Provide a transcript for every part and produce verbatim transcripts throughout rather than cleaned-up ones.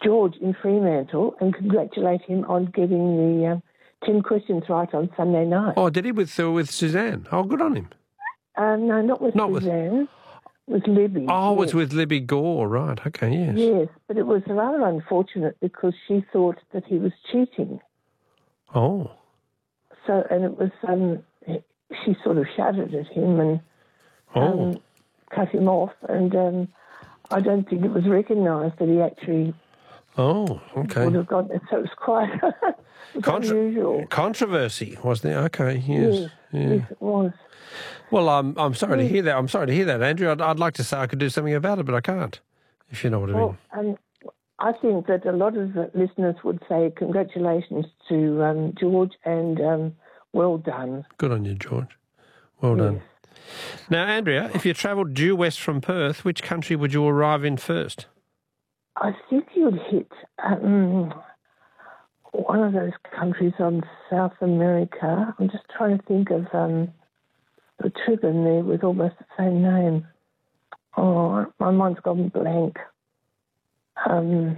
George in Fremantle and congratulate him on getting the um, ten questions right on Sunday night. Oh, did he with uh, with Suzanne? Oh, good on him. Uh, no, not with Not Suzanne. With, with Libby. Oh, it yes. was with Libby Gore, right? Okay, yes. Yes, but it was rather unfortunate because she thought that he was cheating. Oh. So, and it was, um, she sort of shouted at him and Oh. um, cut him off, and um, I don't think it was recognised that he actually Oh, okay. would have gone. So it was quite it was Contra- unusual. Controversy, was there? Okay, yes. Yes, Yeah. yes, it was. Well, I'm I'm sorry to hear that. I'm sorry to hear that, Andrew. I'd, I'd like to say I could do something about it, but I can't, if you know what I mean. Well, um, I think that a lot of the listeners would say congratulations to um, George and um, well done. Good on you, George. Well Yes. done. Now, Andrea, if you travelled due west from Perth, which country would you arrive in first? I think you'd hit um, one of those countries on South America. I'm just trying to think of um, the trip in there with almost the same name. Oh, my mind's gone blank. Um,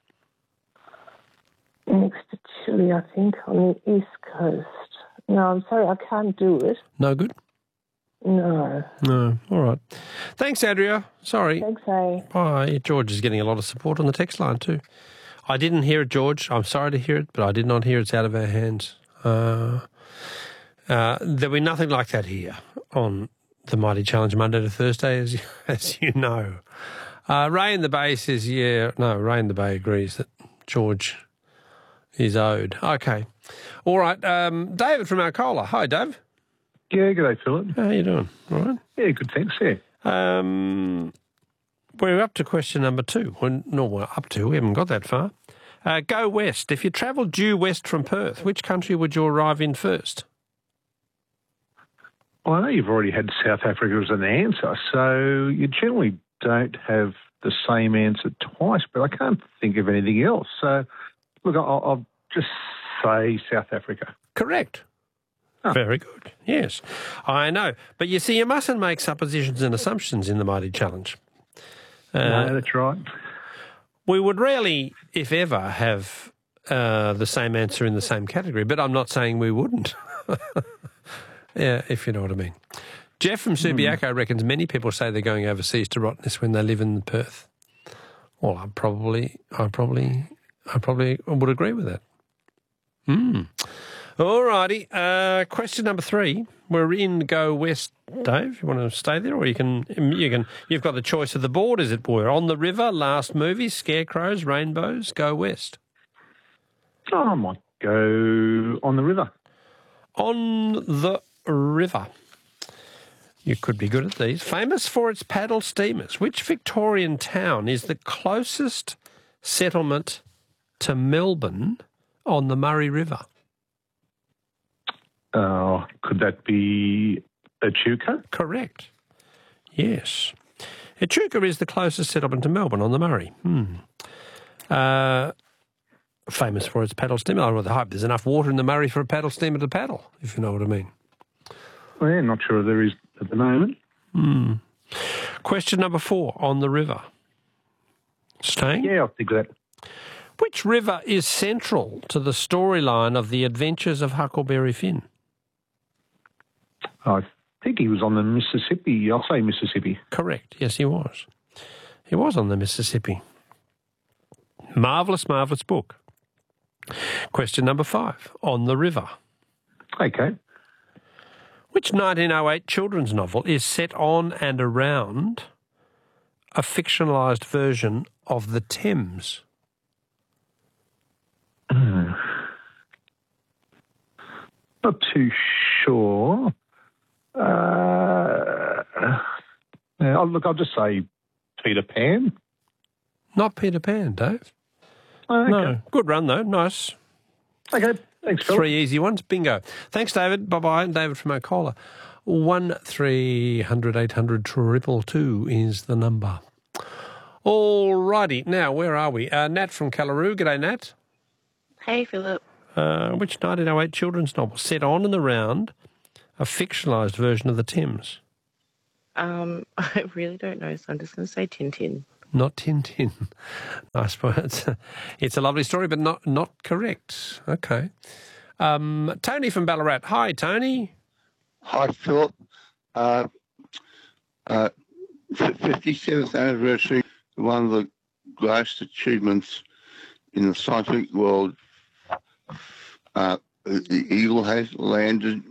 next to Chile, I think, on the east coast. No, I'm sorry, I can't do it. No good? No. No. All right. Thanks, Andrea. Sorry. Thanks, eh? Bye. George is getting a lot of support on the text line too. I didn't hear it, George. I'm sorry to hear it, but I did not hear it's out of our hands. Uh, uh, there'll be nothing like that here on the Mighty Challenge Monday to Thursday, as you, as you know. Uh, Ray in the Bay says, yeah, no, Ray in the Bay agrees that George is owed. Okay. All right. Um, David from Alcola. Hi, Dave. Yeah, good day, Philip. How you doing? All right. Yeah, good, thanks, yeah. Um, we're up to question number two. Well, no, we're up to. We haven't got that far. Uh, go west. If you travel due west from Perth, which country would you arrive in first? Well, I know you've already had South Africa as an answer, so you generally don't have the same answer twice, but I can't think of anything else. So, look, I'll, I'll just say South Africa. Correct. Oh. Very good. Yes, I know. But you see, you mustn't make suppositions and assumptions in the Mighty Challenge. Uh, no, that's right. We would rarely, if ever, have uh, the same answer in the same category, but I'm not saying we wouldn't. Yeah, if you know what I mean. Jeff from Subiaco mm. reckons many people say they're going overseas to Rottnest when they live in Perth. Well, I probably, I probably, I probably would agree with that. Hmm. All righty. Uh, question number three. We're in Go West, Dave. You want to stay there, or you can, you can. You've got the choice of the board, as it were. On the River, Last Movie, Scarecrows, Rainbows. Go West. Oh, I might go On the River. On the River. You could be good at these. Famous for its paddle steamers, which Victorian town is the closest settlement to Melbourne on the Murray River? Uh, could that be Echuca? Correct. Yes. Echuca is the closest settlement to Melbourne on the Murray. Hmm. Uh, famous for its paddle steamer. I would hope there's enough water in the Murray for a paddle steamer to paddle, if you know what I mean. Well, yeah, not sure there is at the moment. Hmm. Question number four, on the river. Staying? Yeah, I'll think of that. Which river is central to the storyline of The Adventures of Huckleberry Finn? I think he was on the Mississippi. I'll say Mississippi. Correct. Yes, he was. He was on the Mississippi. Marvellous, marvellous book. Question number five, on the river. Okay. Which nineteen oh eight children's novel is set on and around a fictionalised version of the Thames? Uh, not too sure. Uh, yeah, I'll, look, I'll just say Peter Pan. Not Peter Pan, Dave. Oh, okay. No. Good run, though. Nice. Okay. Thanks, Phil. Three easy ones. Bingo. Thanks, David. Bye-bye. David from Ocola. One three hundred eight hundred triple two is the number. All righty. Now, where are we? Uh, Nat from Callaroo. G'day, Nat. Hey, Philip. Uh, which nineteen oh eight children's novel set on and around a fictionalised version of the Thames? Um, I really don't know, so I'm just going to say Tintin. Not Tintin. Nice. It's a, it's a lovely story, but not not correct. Okay. Um, Tony from Ballarat. Hi, Tony. Hi, Philip. Uh, uh, fifty-seventh anniversary, one of the greatest achievements in the scientific world. Uh, the Eagle has landed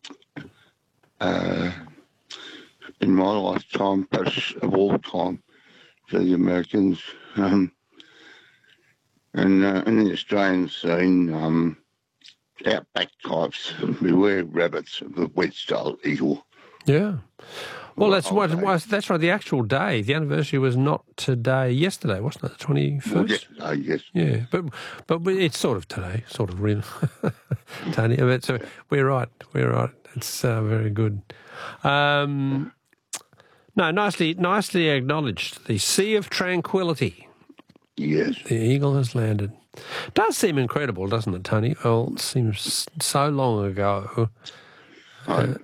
uh, in my lifetime, perhaps of all time, for the Americans. Um, and uh, in the Australian scene, um, outback types, beware rabbits of the wedge-tailed eagle. Yeah. Well, that's what it was. That's right. The actual day, the anniversary was not today. Yesterday, wasn't it? The twenty-first. Well, yes, yes. Yeah, but but it's sort of today, sort of real, Tony. But so we're right. We're right. It's uh, very good. Um, no, nicely, nicely acknowledged. The Sea of Tranquility. Yes. The Eagle has landed. Does seem incredible, doesn't it, Tony? Well, it seems so long ago. Uh,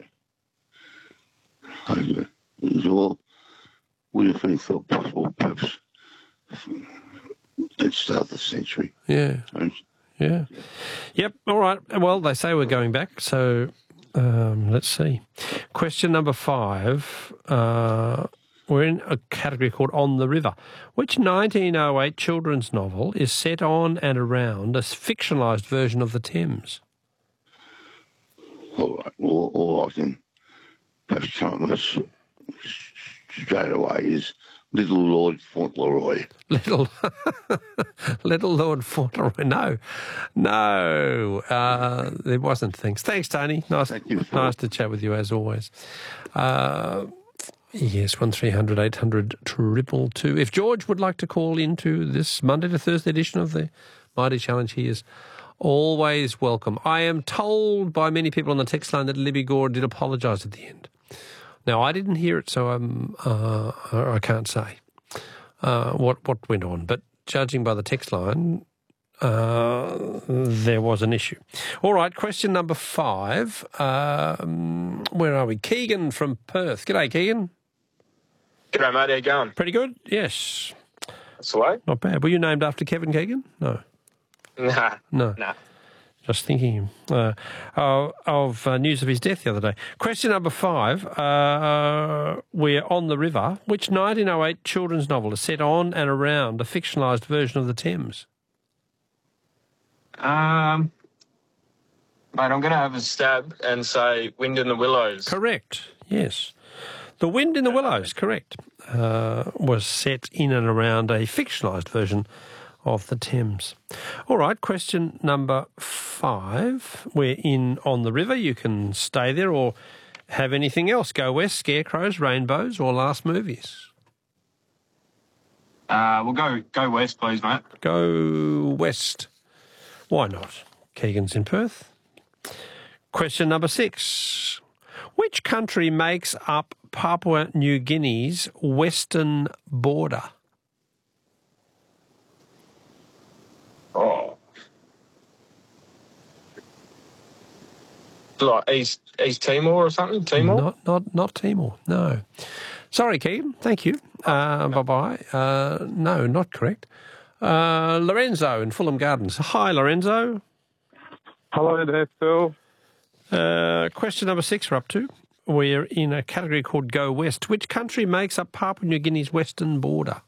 I, it was all would have been thought possible, perhaps, at the start of the century. Yeah. Yeah. Yep. All right. Well, they say we're going back, so um, let's see. Question number five. Uh, we're in a category called On the River. Which nineteen oh eight children's novel is set on and around a fictionalised version of the Thames? All right. All, all I can perhaps tell us straight away is Little Lord Fauntleroy. Little, Little Lord Fauntleroy. No, no, uh, it wasn't. Thanks, thanks, Tony. Nice, Thank you, nice to chat with you as always. Uh, yes, one three hundred eight hundred triple two. If George would like to call into this Monday to Thursday edition of the Mighty Challenge, he is always welcome. I am told by many people on the text line that Libby Gore did apologise at the end. Now, I didn't hear it, so I'm, uh, I can't say uh, what what went on. But judging by the text line, uh, there was an issue. All right, question number five. Um, where are we? Keegan from Perth. G'day, Keegan. G'day, mate. How you going? Pretty good, yes. That's the way? Not bad. Were you named after Kevin Keegan? No. Nah. No. Nah. Just thinking uh, of, of uh, news of his death the other day. Question number five. Uh, we're On the River. Which nineteen oh eight children's novel is set on and around a fictionalised version of the Thames? Um, mate, I'm going to have a stab and say Wind in the Willows. Correct, yes. The Wind in the Willows, correct, uh, was set in and around a fictionalised version of the Thames. All right, question number five. We're in On the River. You can stay there or have anything else. Go West, Scarecrows, Rainbows, or Last Movies. Uh, we'll go go west, please, mate. Go West. Why not? Keegan's in Perth. Question number six. Which country makes up Papua New Guinea's western border? Oh. Like East East Timor or something? Timor? Not not not Timor, no. Sorry, Keegan. Thank you. Uh, bye-bye. Uh, no, not correct. Uh, Lorenzo in Fulham Gardens. Hi, Lorenzo. Hello there, Phil. Uh, question number six we're up to. We're in a category called Go West. Which country makes up Papua New Guinea's western border?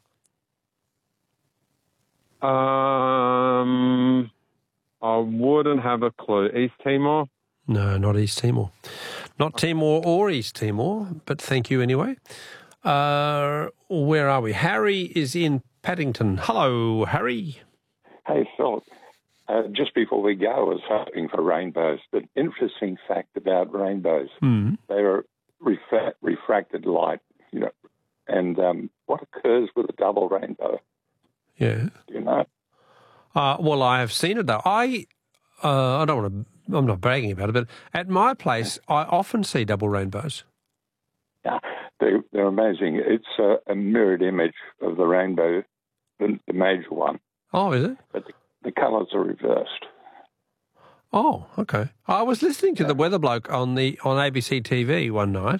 Um, I wouldn't have a clue. East Timor? No, not East Timor. Not Timor or East Timor, but thank you anyway. Uh, where are we? Harry is in Paddington. Hello, Harry. Hey, Philip. Uh, just before we go, I was hoping for rainbows. But interesting fact about rainbows, Mm. they are refra- refracted light, you know. And um, what occurs with a double rainbow? Yeah. Do you know? Uh, well, I have seen it though. I uh, I don't want to. I'm not bragging about it, but at my place, I often see double rainbows. Yeah, they, they're amazing. It's a, a mirrored image of the rainbow, the, the major one, Oh, is it? but the, the colours are reversed. Oh, okay. I was listening to the weather bloke on the on A B C T V one night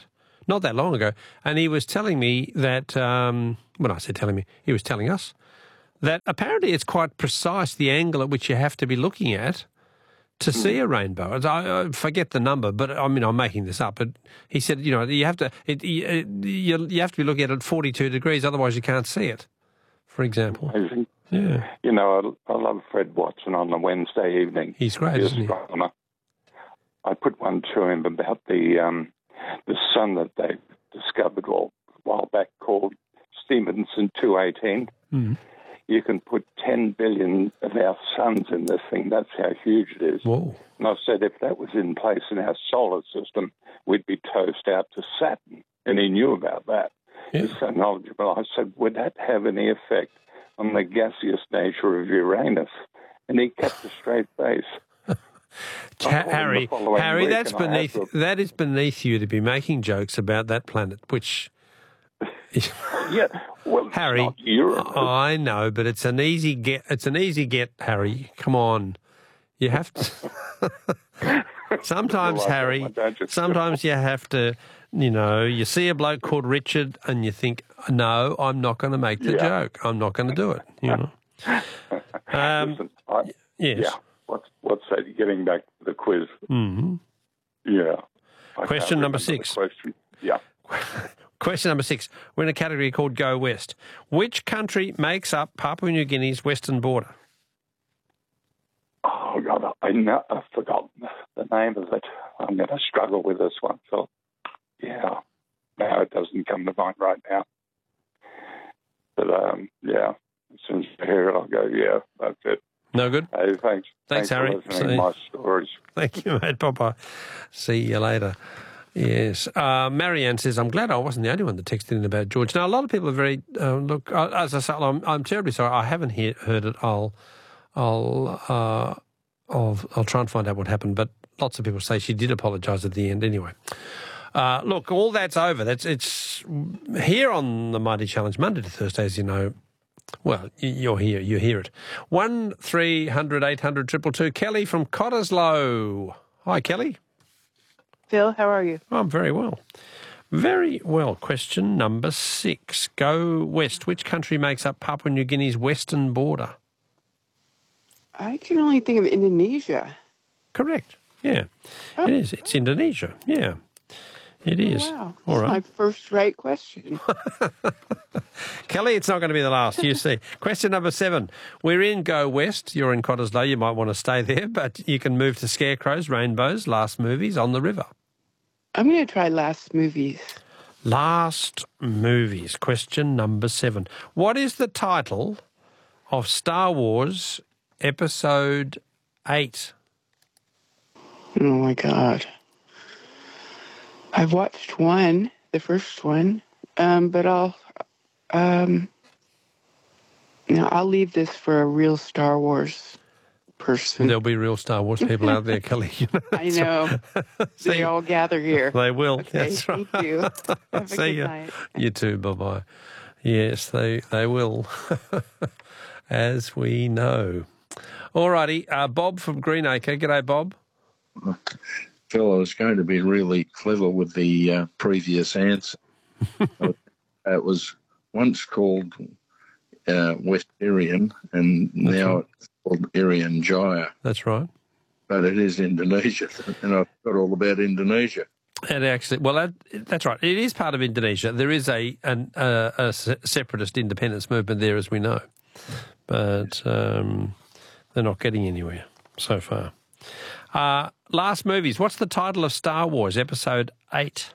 not that long ago, and he was telling me that, um, when I said telling me, he was telling us, that apparently it's quite precise, the angle at which you have to be looking at to see a rainbow. I, I forget the number, but I mean, I'm making this up, but he said, you know, you have to, it, you, you have to be looking at it at forty-two degrees, otherwise you can't see it, for example. Amazing. Yeah. You know, I, I love Fred Watson on the Wednesday evening. He's great, the isn't he? astronomer. I put one to him about the um, the sun that they discovered well, a while back called Stevenson two eighteen. Mm. You can put ten billion of our suns in this thing. That's how huge it is. Whoa. And I said, if that was in place in our solar system, we'd be toast out to Saturn. And he knew about that. Yeah. He's so knowledgeable. I said, would that have any effect on the gaseous nature of Uranus? And he kept a straight face. Ha- Harry, Harry, that's and I had beneath to- that is beneath you to be making jokes about that planet, which Yeah, well, it's Harry, not Uranus. I know, but it's an easy get. It's an easy get, Harry. Come on, you have to. Sometimes, Like that Harry. one, don't you? Sometimes you have to. You know, you see a bloke called Richard, and you think, "No, I'm not going to make the Yeah. joke. I'm not going to do it." You know. Um, Listen, I, yes. yeah. What's what's that? Getting back to the quiz. Mhm. Yeah. I Question can't number remember the six. Question. Yeah. Question number six. We're in a category called Go West. Which country makes up Papua New Guinea's western border? Oh God, I know, I've forgotten the name of it. I'm going to struggle with this one, Phil. Yeah. No, it doesn't come to mind right now. But um, yeah, as soon as I hear it, I'll go. Yeah, that's it. No good? Hey, thanks. Thanks, Harry. For listening See- to my stories. Thank you, mate. Bye-bye. See you later. Yes. Uh, Marianne says, I'm glad I wasn't the only one that texted in about George. Now, a lot of people are very, uh, look, uh, as I said, I'm, I'm terribly sorry. I haven't he- heard it. I'll, I'll, uh, I'll, I'll try and find out what happened. But lots of people say she did apologise at the end anyway. Uh, look, all that's over. That's It's here on the Mighty Challenge, Monday to Thursday, as you know. Well, you're here. You hear it. One three hundred eight hundred triple two. Kelly from Cottesloe. Hi, Kelly. Phil, how are you? I'm very well. Very well. Question number six. Go west. Which country makes up Papua New Guinea's western border? I can only think of Indonesia. Correct. Yeah. Oh. It is. It's Indonesia. Yeah. It is. Oh, wow. All That's right. my first right question. Kelly, it's not going to be the last. You see. Question number seven. We're in Go West. You're in Cottesloe. You might want to stay there, but you can move to Scarecrows, Rainbows, Last Movies, On the River. I'm going to try Last Movies. Last Movies. Question number seven. What is the title of Star Wars Episode eight? Oh, my God. I've watched one, the first one, um, but I'll, um, you know, I'll leave this for a real Star Wars person. There'll be real Star Wars people out there, Kelly. You know, I know. See, They all gather here. they will. Okay, That's right. thank you. Have a See good ya. night. You too. Bye-bye. Yes, they, they will, as we know. All righty. Uh, Bob from Greenacre. G'day, Bob. Phil, I was going to be really clever with the uh, previous answer. It was once called uh, West Irian, and That's now right. it's called Irian Jaya. That's right. But it is Indonesia, and I've got all about Indonesia. It actually, well, that, that's right. It is part of Indonesia. There is a an, uh, a se- separatist independence movement there, as we know, but um, they're not getting anywhere so far. Uh, last movies. What's the title of Star Wars Episode eight?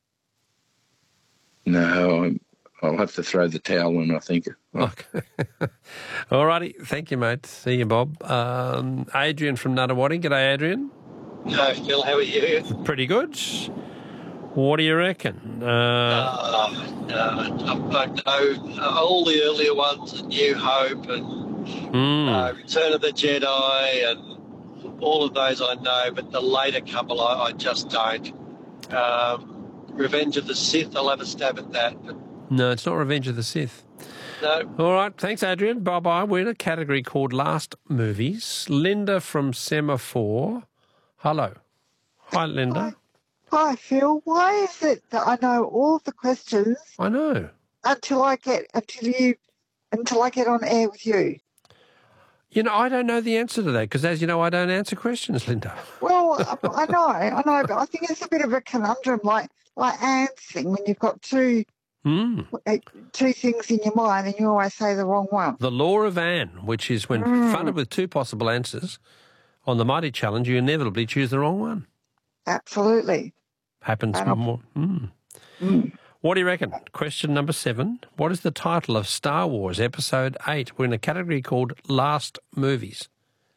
No, I'm- I'll have to throw the towel in, I think. Okay. All righty. Thank you, mate. See you, Bob. Um, Adrian from Nuttawading. G'day, Adrian. Hi, Phil. How are you? Pretty good. What do you reckon? Uh, Uh, uh, I know uh, all the earlier ones, New Hope and mm, uh, Return of the Jedi, and all of those I know, but the later couple I, I just don't. Um, Revenge of the Sith, I'll have a stab at that. But no, it's not Revenge of the Sith. no, All right. Thanks, Adrian. Bye-bye. We're in a category called Last Movies. Linda from Semaphore. Hello. Hi, Linda. Hi, Phil. Why is it that I know all of the questions I know. until I get until you until I get on air with you? You know, I don't know the answer to that because, as you know, I don't answer questions, Linda. Well, I know, I know, but I think it's a bit of a conundrum, like like Anne's thing, when you've got two Mm. two things in your mind and you always say the wrong one. The law of Anne, which is when Mm. confronted with two possible answers on the mighty challenge, you inevitably choose the wrong one. Absolutely. Happens And I'll- more. Mm. Mm. What do you reckon? Question number seven. What is the title of Star Wars Episode eight? We're in a category called Last Movies.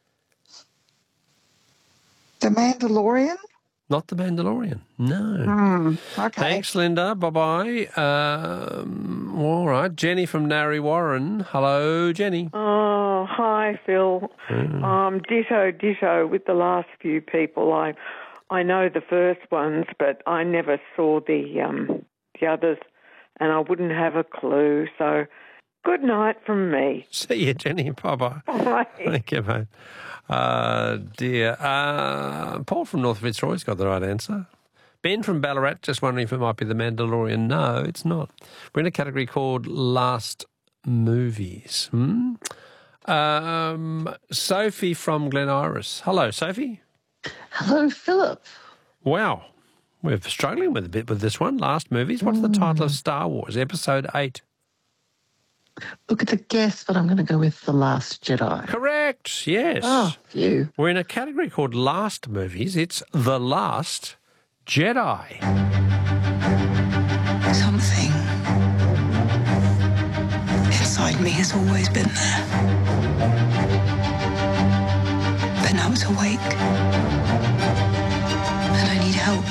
The Mandalorian? Not The Mandalorian. No. Mm. Okay. Thanks, Linda. Bye-bye. Um, all right. Jenny from Narre Warren. Hello, Jenny. Oh, hi, Phil. Mm. Um, ditto, ditto with the last few people. I I know the first ones, but I never saw the um, the others, and I wouldn't have a clue. So, good night from me. See you, Jenny. Bye-bye. Bye. Thank you, mate. Uh, dear. Uh, Paul from North Fitzroy's got the right answer. Ben from Ballarat, just wondering if it might be The Mandalorian. No, it's not. We're in a category called Last Movies. Hmm? Um, Sophie from Glen Iris. Hello, Sophie. Hello, Philip. Wow. We're struggling with a bit with this one. Last Movies. What's the title of Star Wars, Episode eight? Look at the guess, but I'm going to go with The Last Jedi. Correct, yes. Oh, phew. We're in a category called Last Movies. It's The Last Jedi. Something inside me has always been there. But now it's awake. And I need help.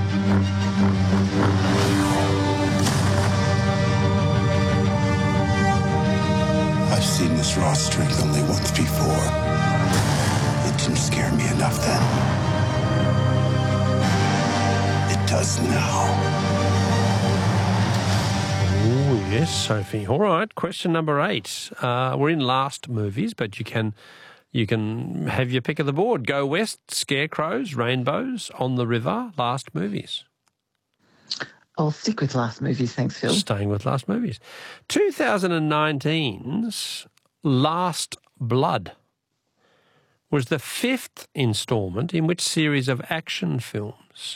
I've seen this raw strength only once before. It didn't scare me enough then. It does now. Oh, yes, Sophie. All right, question number eight. Uh, we're in Last Movies, but you can you can have your pick of the board. Go West, Scarecrows, Rainbows, On the River, Last Movies. I'll stick with Last Movies, thanks, Phil. Staying with Last Movies. twenty nineteen's Last Blood was the fifth instalment in which series of action films?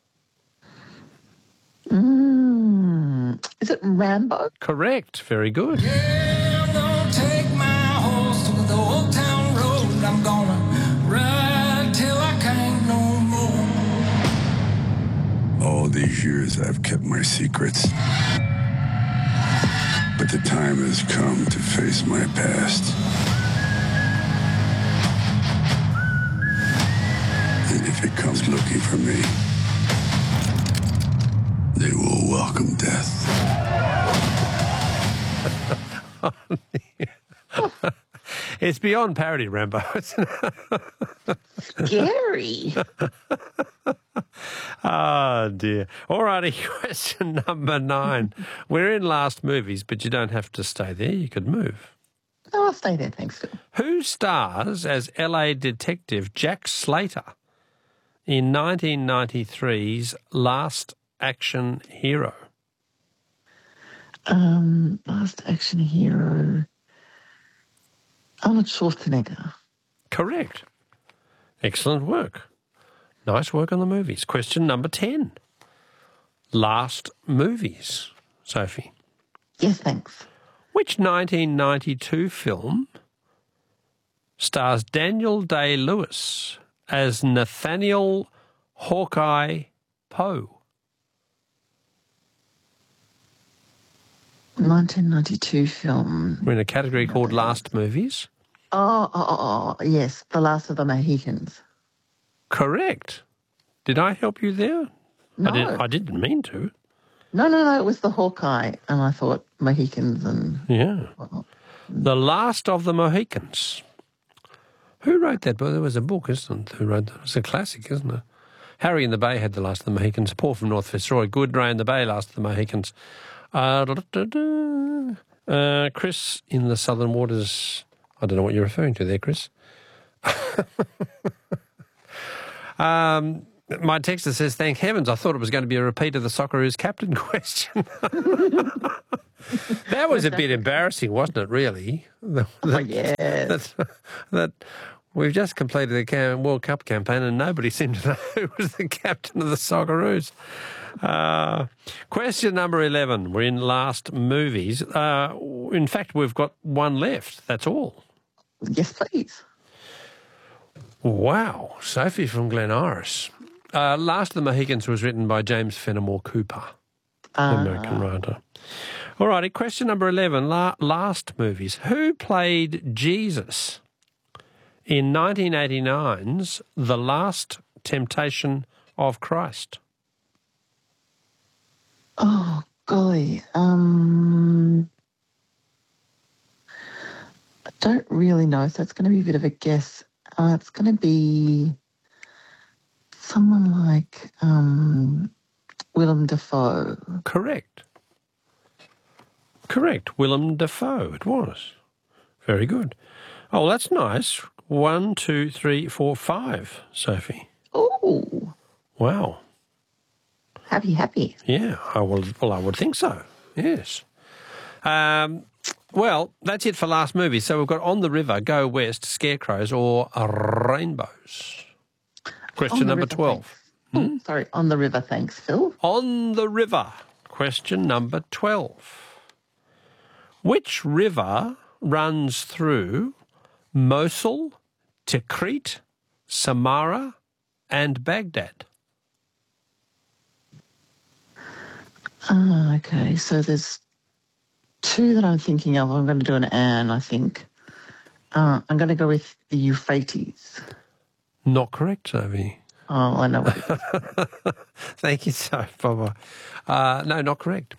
Mm, is it Rambo? Correct. Very good. I'm gonna take my horse to the old town road. I'm gonna ride till I can't no more. All these years I've kept my secrets. But the time has come to face my past. And if it comes looking for me, they will welcome death. It's beyond parody, Rambo. Scary. Oh, dear. All righty, question number nine. We're in Last Movies, but you don't have to stay there. You could move. No, I'll stay there, thanks, Phil. Who stars as L A detective Jack Slater in nineteen ninety-three's Last Action Hero? Um, Last Action Hero. Arnold Schwarzenegger. Correct. Excellent work. Nice work on the movies. Question number ten. Last Movies, Sophie. Yes, thanks. Which nineteen ninety-two film stars Daniel Day-Lewis as Nathaniel Hawkeye Poe? nineteen ninety-two film. We're in a category called Last Movies. Oh, oh, oh, oh, yes, The Last of the Mohicans. Correct. Did I help you there? No. I, did, I didn't mean to. No, no, no, it was the Hawkeye, and I thought Mohicans and... Yeah. The Last of the Mohicans. Who wrote that book? There was a book, isn't it? Who wrote that? It's a classic, isn't it? Harry in the Bay had The Last of the Mohicans. Paul from North Fitzroy. Good. Ray in the Bay, Last of the Mohicans. Uh, da, da, da. Uh, Chris in the Southern Waters. I don't know what you're referring to there, Chris. um, My texter says, thank heavens, I thought it was going to be a repeat of the Socceroos captain question. That was a bit embarrassing, wasn't it, really? That, Oh, yes. that, that we've just completed the cam- World Cup campaign and nobody seemed to know who was the captain of the Socceroos. Uh, question number eleven. We're in last movies. Uh, in fact, we've got one left. That's all. Yes, please. Wow. Sophie from Glen Iris. Uh, Last of the Mohicans was written by James Fenimore Cooper, the Ah. American writer. All righty, question number eleven, la- last movies. Who played Jesus in nineteen eighty-nine's The Last Temptation of Christ? Oh, golly. Um, I don't really know, so it's going to be a bit of a guess. Uh, it's going to be someone like um, Willem Dafoe. Correct. Correct. Willem Dafoe, it was. Very good. Oh, that's nice. One, two, three, four, five, Sophie. Oh. Wow. Happy, happy. Yeah, I will, well, I would think so, yes. Um, well, that's it for last movie. So we've got On the River, Go West, Scarecrows or Rainbows. Question On the number River, twelve. thanks. Oh, sorry, On the River, thanks, Phil. On the River. Question number twelve. Which river runs through Mosul, Tikrit, Samarra and Baghdad? Ah, okay. So there's two that I'm thinking of. I'm going to do an and, I think. Uh, I'm going to go with the Euphrates. Not correct, Sophie. Oh, I know what it is. Thank you, so Bye-bye. Uh, no, not correct.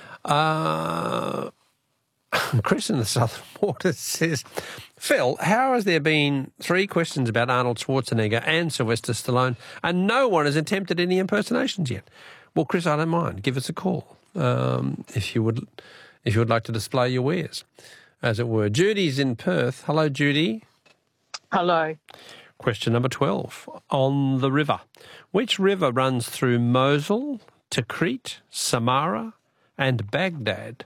Uh, Chris in the Southern Waters says, Phil, how has there been three questions about Arnold Schwarzenegger and Sylvester Stallone and no one has attempted any impersonations yet? Well, Chris, I don't mind. Give us a call um, if you would if you would like to display your wares, as it were. Judy's in Perth. Hello, Judy. Hello. Question number twelve. On the river. Which river runs through Mosul, Tikrit, Samarra and Baghdad?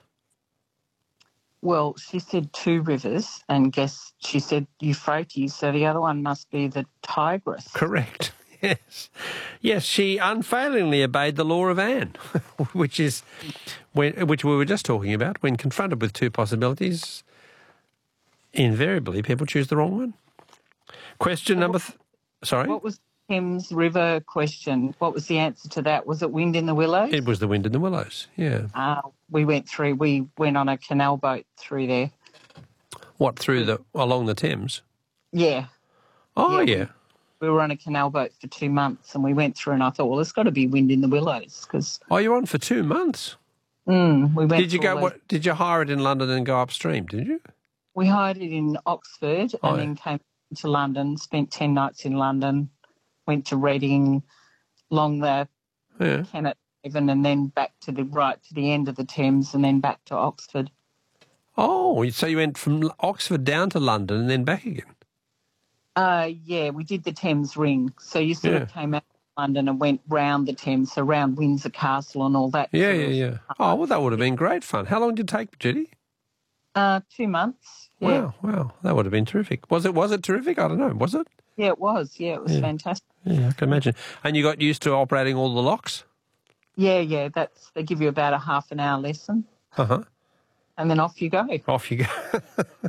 Well, she said two rivers, and guess she said Euphrates, so the other one must be the Tigris. Correct. Yes. Yes, she unfailingly obeyed the law of Anne, which is when, which we were just talking about. When confronted with two possibilities, invariably people choose the wrong one. Question number... Th- sorry? What was Thames River question? What was the answer to that? Was it Wind in the Willows? It was the Wind in the Willows, yeah. Uh, we went through, we went on a canal boat through there. What, through the... along the Thames? Yeah. Oh, yeah. yeah. We, we were on a canal boat for two months and we went through and I thought, well, it's got to be Wind in the Willows because... Oh, you were on for two months? Mm, we went Did you go? those- What, did you hire it in London and go upstream, did you? We hired it in Oxford and Oh, yeah. then came to London, spent ten nights in London, went to Reading, along the Yeah. Kennet Haven and then back to the right to the end of the Thames and then back to Oxford. Oh, so you went from Oxford down to London and then back again? Uh, yeah, we did the Thames Ring. So you sort Yeah. of came out of London and went round the Thames, so round Windsor Castle and all that. Yeah, sort yeah, of- yeah. Oh, well, that would have been great fun. How long did it take, Judy? Uh, two months. Yeah. Wow, wow. That would have been terrific. Was it Was it terrific? I don't know. Was it? Yeah, it was. Yeah, it was Yeah. fantastic. Yeah, I can imagine. And you got used to operating all the locks? Yeah, yeah, that's, they give you about a half an hour lesson Uh-huh. and then off you go. Off you go.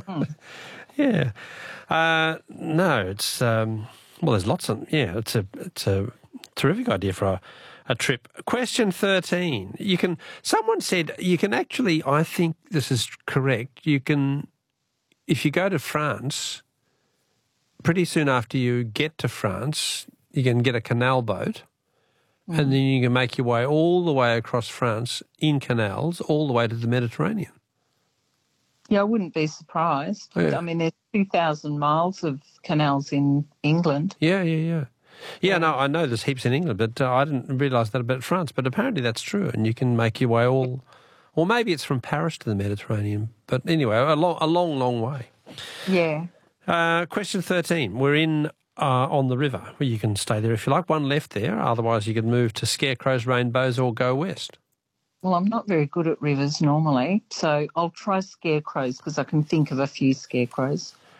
Yeah. Uh, no, it's, um, well, there's lots of, yeah, it's a, it's a terrific idea for a, a trip. Question thirteen. You can, someone said you can actually, I think this is correct, you can, if you go to France, pretty soon after you get to France, you can get a canal boat and then you can make your way all the way across France in canals, all the way to the Mediterranean. Yeah, I wouldn't be surprised. Yeah. I mean, there's two thousand miles of canals in England. Yeah, yeah, yeah. Yeah, no, I know there's heaps in England, but uh, I didn't realise that about France. But apparently that's true, and you can make your way all, or maybe it's from Paris to the Mediterranean. But anyway, a long, a long, long way. Yeah. Uh, question thirteen. We're in uh, on the river. Well, you can stay there if you like. One left there. Otherwise, you could move to Scarecrows, Rainbows, or go west. Well, I'm not very good at rivers normally, so I'll try Scarecrows because I can think of a few scarecrows.